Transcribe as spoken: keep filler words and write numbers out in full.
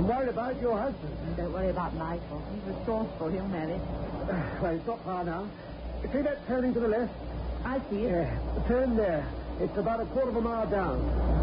I'm worried about your husband. Don't worry about Michael. He's resourceful. He'll manage. Well, it's not far now. See that turning to the left? I see it. Yeah, turn there. It's about a quarter of a mile down.